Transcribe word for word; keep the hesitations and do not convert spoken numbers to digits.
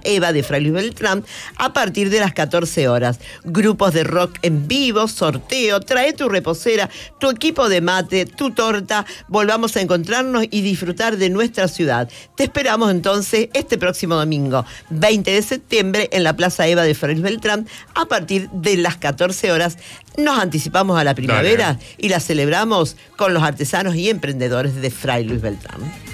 Eva de Fray Luis Beltrán a partir de las catorce horas. Grupos de rock en vivo, sorteo, trae tu reposera, tu equipo de mate, tu torta. Volvamos a encontrarnos y disfrutar de nuestra ciudad. Te esperamos entonces este próximo domingo, veinte de septiembre, en la Plaza Eva de Fray Luis Beltrán a partir de las catorce horas. Nos anticipamos a la primavera. Dale. Y la celebramos con los artesanos y emprendedores de Fray Luis Beltrán.